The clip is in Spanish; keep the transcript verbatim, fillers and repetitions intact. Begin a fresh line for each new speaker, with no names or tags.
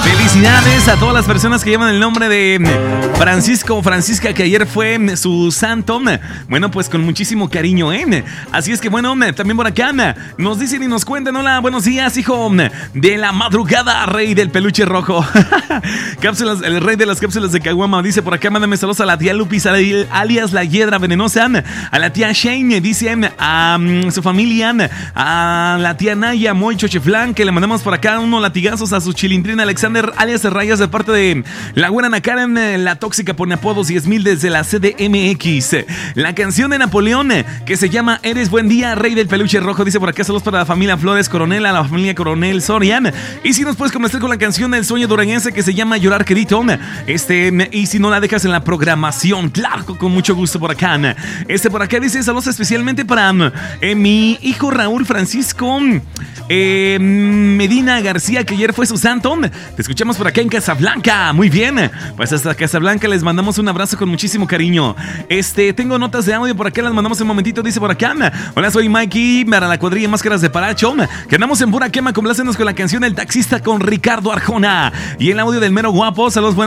Felicidades a todas las personas que llevan el nombre de Francisco o Francisca, que ayer fue su santo. Bueno, pues con muchísimo cariño, ¿eh? Así es que bueno, también por acá nos dicen y nos cuentan: hola, buenos días, hijo de la madrugada, rey del peluche rojo. Cápsulas, el rey de las cápsulas de caguama. Dice por acá: mándame saludos a la tía Lupis, alias la hiedra venenosa, a la tía Shane, dice a um, su familia, a la tía Naya Moy Chocheflán, que le mandamos por acá unos latigazos a su chilindrina Alexander, alias Rayas, de parte de la buena Karen, la tóxica pone apodos diez mil desde la C D M X. La canción de Napoleón, que se llama Eres buen día, rey del peluche rojo. Dice por acá: saludos para la familia Flores Coronel, a la familia Coronel Sorian. Y si nos puedes comenzar con la canción del sueño duranguense, que se llama Llorar Quedito. Este, y si no la dejas en la programación, claro, con mucho gusto por acá. Este por acá dice: saludos especialmente para eh, mi hijo Raúl Francisco eh, Medina García, que ayer fue su santo. Te escuchamos por acá en Casablanca. Muy bien, pues hasta Casablanca les mandamos un abrazo con muchísimo cariño. Este, tengo notas de audio por acá, las mandamos un momentito. Dice por acá: hola, soy Mikey para la cuadrilla Máscaras de Paracho, que andamos en pura quema. Complácenos con la canción El Taxista con Ricardo Arjona. Y el audio del Mero Guapo. Saludos, buenas